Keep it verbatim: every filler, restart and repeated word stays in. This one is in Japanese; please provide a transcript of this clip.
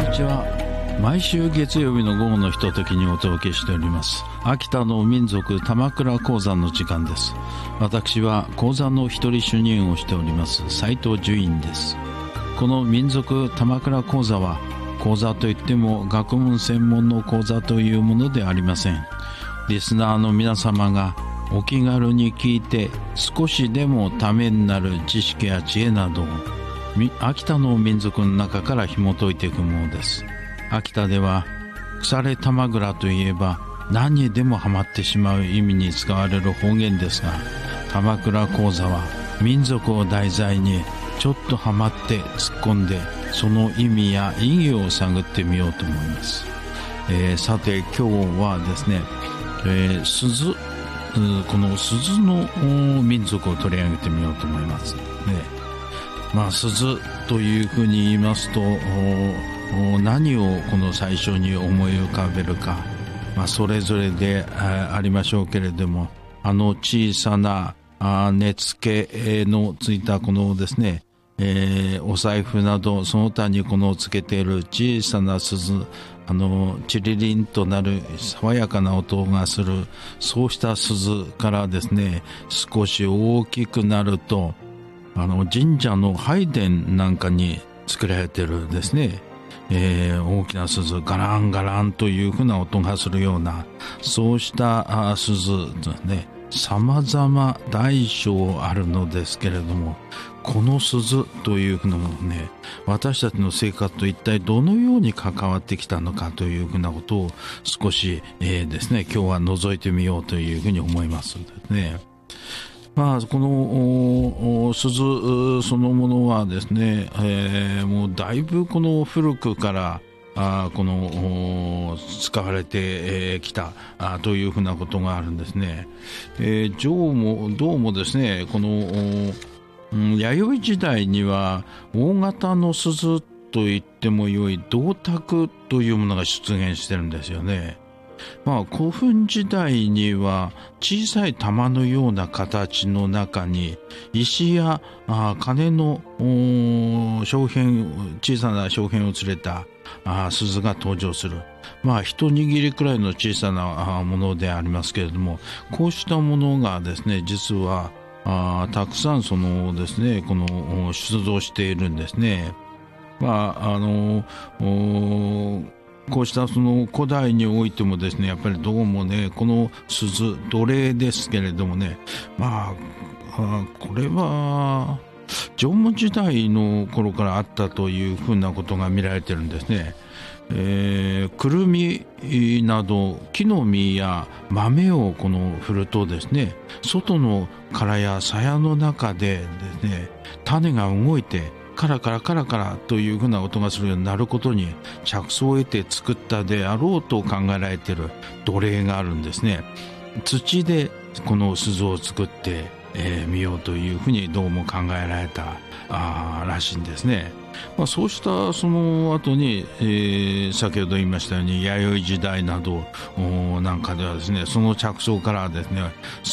にちは。毎週月曜日の午後のひとときにお届けしております秋田の民族玉倉講座の時間です。私は講座の一人主任をしております斉藤寿院です。この民族玉倉講座は講座といっても学問専門の講座というものではありません。リスナーの皆様がお気軽に聞いて少しでもためになる知識や知恵などを秋田の民族の中から紐解いていくものです。秋田では腐れ玉倉といえば何にでもハマってしまう意味に使われる方言ですが、玉倉講座は民族を題材にちょっとハマって突っ込んでその意味や意義を探ってみようと思います。えー、さて今日はですね、えー、鈴この鈴の民族を取り上げてみようと思います、ね。まあ、鈴というふうに言いますと何をこの最初に思い浮かべるか、まあ、それぞれでありましょうけれども、あの小さな根付けのついたこのですね、えー、お財布などその他にこのつけている小さな鈴、あのチリリンとなる爽やかな音がする、そうした鈴からですね、少し大きくなるとあの神社の拝殿なんかに作られているですね、えー、大きな鈴、ガランガランというふうな音がするような、そうした鈴ですね、様々大小あるのですけれども、この鈴というふうなものね、私たちの生活と一体どのように関わってきたのかというふうなことを少し、えー、ですね、今日は覗いてみようというふうに思いますですね。まあ、この鈴そのものはですね、えー、もうだいぶこの古くからあこの使われてきたあというふうなことがあるんですね。えー、どうもどうもですね、この、うん、弥生時代には大型の鈴と言ってもよい銅鐸というものが出現してるんですよね。まあ、古墳時代には小さい玉のような形の中に石やあ金の小片、小さな小片を連れたあ鈴が登場する。まあ、一握りくらいの小さなものでありますけれども、こうしたものがですね、実はあたくさんそのですね、この出土しているんですね。まあ、あのこうしたその古代においてもですね、やっぱりどうもね、この鈴、奴隷ですけれどもね、まあ、これは縄文時代の頃からあったというふうなことが見られてるんですね。えー、くるみなど木の実や豆をこの振るとですね、外の殻や鞘の中でですね、種が動いてカラカラカラカラというふうな音がするようになることに着想を得て作ったであろうと考えられている土鈴があるんですね。土でこの鈴を作ってみ、えー、ようというふうにどうも考えられたあらしいんですね。まあ、そうしたその後に、えー、先ほど言いましたように弥生時代などなんかではですね、その着想からですね、